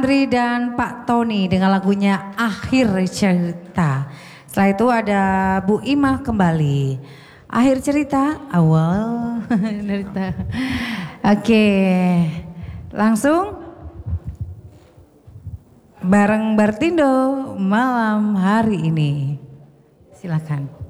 Fitri dan Pak Tony dengan lagunya Akhir Cerita. Setelah itu ada Bu Imah kembali. Akhir cerita, awal cerita. Oke, langsung bareng Bartindo malam hari ini. Silakan.